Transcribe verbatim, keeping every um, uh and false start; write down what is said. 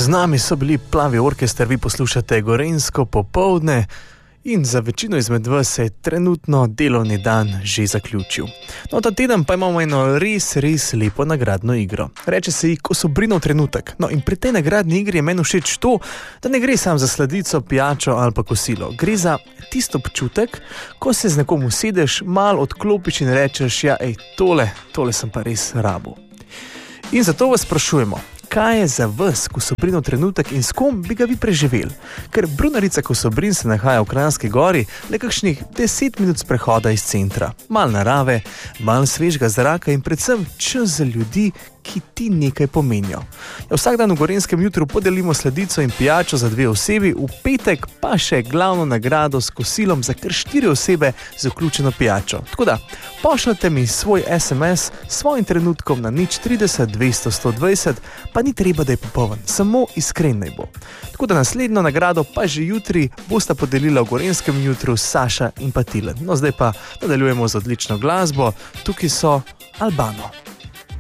Z nami so bili Plavi orkester, vi poslušate Gorenjsko popoldne in za večino izmed vas se je trenutno delovni dan že zaključil. No, ta teden pa imamo eno res, res lepo nagradno igro. Reče se ji Kosobrinov trenutek. No, in pri tej nagradni igri je meni všeč to, da ne gre sam za sladico, pijačo ali pa kosilo. Gre za tisto občutek, ko se z nekom usedeš, malo odklopiš in rečeš, ja, ej, tole, tole sem pa res rabil. In zato vas sprašujemo, kaj je za vas Kosobrinov trenutek in s kom bi ga vi preživeli? Ker Brunarica Kosobrin se nahaja v Kranjski Gori, le kakšnih deset minut sprehoda iz centra. Mal narave, mal svežega zraka in predvsem čas za ljudi, ki ti nekaj pomenijo. Ja, vsak dan v Gorenjskem jutru podelimo sladico in pijačo za dve osebi, v petek pa še glavno nagrado s kosilom za kar štiri osebe z vključeno pijačo. Tako da, pošljite mi svoj es em es s svojim trenutkom na nič trideset dvesto sto dvajset, pa ni treba, da je popoln, samo iskren naj bo. Tako da naslednjo nagrado pa že jutri bosta podelila v Gorenjskem jutru Saša in pa Tilen. No, zdaj pa nadaljujemo z odlično glasbo, tukaj so Albano.